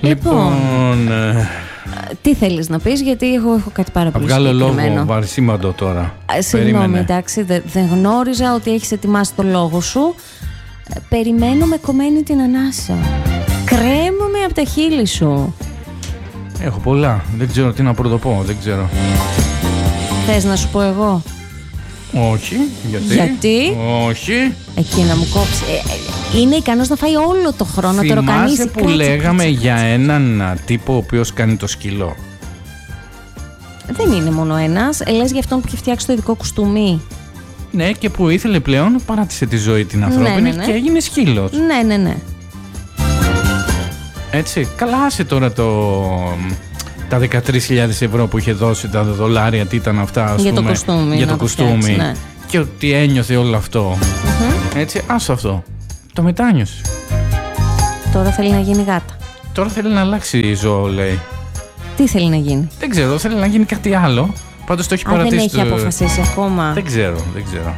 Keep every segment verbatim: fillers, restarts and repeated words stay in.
Λοιπόν, ε... τι θέλεις να πεις, γιατί έχω, έχω κάτι πάρα πολύ συγκεκριμένο. συγκεκριμένο. Βγάλω λόγο βαρσίμαντο τώρα. Συγγνώμη, εντάξει, δεν δε γνώριζα ότι έχεις ετοιμάσει το λόγο σου. Περιμένω με κομμένη την ανάσα. Κρέμομαι από τα χείλη σου. Έχω πολλά, δεν ξέρω τι να πρωτοπώ, δεν ξέρω. Θες να σου πω εγώ? Όχι, γιατί? Γιατί? Όχι. Εκεί να μου κόψει. Είναι ικανός να φάει όλο το χρόνο. Θυμάσαι το ροκανίσει, που κάτσε, λέγαμε κάτσε, για κάτσε. έναν τύπο ο οποίος κάνει το σκύλο? Δεν είναι μόνο ένας. Λες για αυτόν που είχε φτιάξει το ειδικό κουστούμι. Ναι, και που ήθελε πλέον, παράτησε τη ζωή την ανθρώπινη, ναι, ναι, ναι. και έγινε σκύλος. Ναι, ναι, ναι. Έτσι, καλά, άσε τώρα το... τα δεκατρείς χιλιάδες ευρώ που είχε δώσει, τα δολάρια, τι ήταν αυτά, ας Για το πούμε, κουστούμι, για να το το κουστούμι, φτιάξει, ναι. και ότι ένιωθε όλο αυτό. Mm-hmm. Έτσι, άσο αυτό. Το μετάνιωσε. Τώρα θέλει να γίνει γάτα. Τώρα θέλει να αλλάξει ζώο, λέει. Τι θέλει να γίνει? Δεν ξέρω, θέλει να γίνει κάτι άλλο. Πάντως το έχει Α, παρατήσει. δεν έχει το... αποφασίσει ακόμα. Δεν ξέρω, δεν ξέρω.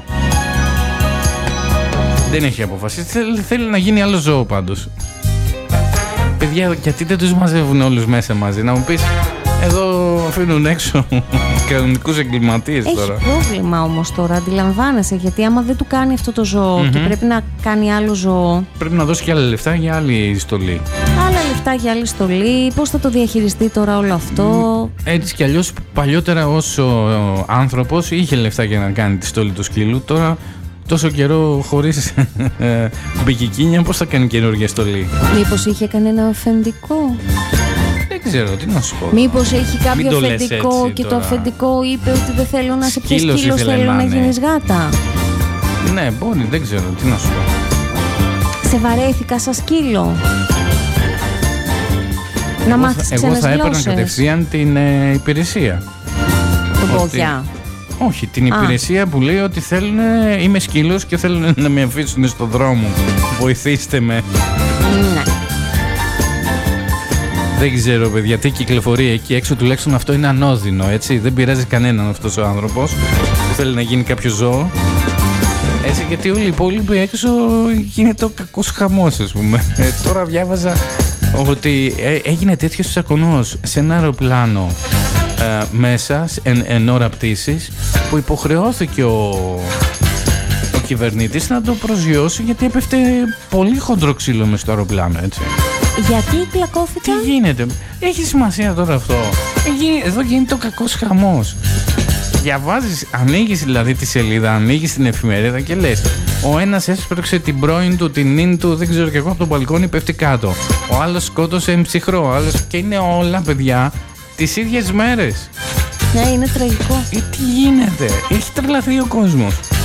Δεν έχει αποφασίσει. Θέλει, θέλει να γίνει άλλο ζώο πάντως. Παιδιά, γιατί δεν τους μαζεύουν όλους μέσα μαζί? Να μου πεις, εδώ αφήνουν έξω κανονικούς εγκληματίες τώρα. Έχει πρόβλημα όμως τώρα, αντιλαμβάνεσαι, γιατί άμα δεν του κάνει αυτό το ζώο Mm-hmm. και πρέπει να κάνει άλλο ζώο. Πρέπει να δώσει και άλλα λεφτά για άλλη στολή. Άλλα λεφτά για άλλη στολή, πώς θα το διαχειριστεί τώρα όλο αυτό. Έτσι κι αλλιώς παλιότερα ως ο άνθρωπος είχε λεφτά για να κάνει τη στολή του σκύλου. Τώρα τόσο καιρό χωρίς μπικικίνια, πώς θα κάνει καινούργια στολή? Μήπως είχε κανένα αφεντικό? Δεν ξέρω, τι να σου πω. Μήπως έχει κάποιο το λες αφεντικό έτσι και τώρα. το αφεντικό είπε ότι δεν θέλω να σε πια Σκύλος σκύλος, ήθελε θέλω να να είναι. γίνεις γάτα. Ναι, μπορεί, δεν ξέρω, τι να σου πω. Σε βαρέθηκα σαν σκύλο. Να Εγώ μάθεις θα, εγώ ξένες θα έπαιρνα γλώσσες. κατευθείαν την ε, υπηρεσία. Τον Ότι- πόδια. Όχι, την Α. υπηρεσία που λέει ότι θέλουν, είμαι σκύλος και θέλουν να με αφήσουν στον δρόμο. Βοηθήστε με. Ναι. Δεν ξέρω, παιδιά, τι κυκλοφορεί εκεί έξω, τουλάχιστον αυτό είναι ανώδυνο, έτσι. Δεν πειράζει κανέναν αυτός ο άνθρωπος που θέλει να γίνει κάποιο ζώο. Έτσι, γιατί όλοι οι υπόλοιποι έξω γίνεται ο κακός χαμός, ας πούμε. Ε, τώρα διάβαζα ότι ε, έγινε τέτοιος τσακωνός σε ένα αεροπλάνο ε, μέσα εν, εν ώρα πτήσης, που υποχρεώθηκε ο, ο κυβερνήτης να το προσγειώσει, γιατί έπεφτε πολύ χοντρό ξύλο μες στο αεροπλάνο, έτσι. Γιατί κλακώθηκα? Τι γίνεται, έχει σημασία τώρα αυτό? Ε, εδώ γίνεται ο κακός χαμός. Διαβάζεις, ανοίγεις δηλαδή τη σελίδα, ανοίγεις την εφημερίδα και λες, ο ένας έσπρωξε την πρώην του, την νυν του, δεν ξέρω και εγώ, από το μπαλκόνι πέφτει κάτω. Ο άλλος σκότωσε ψυχρό, ο άλλος... και είναι όλα, παιδιά, τις ίδιες μέρες. Ναι, είναι τραγικό. Ε, τι γίνεται, έχει τρελαθεί ο κόσμος.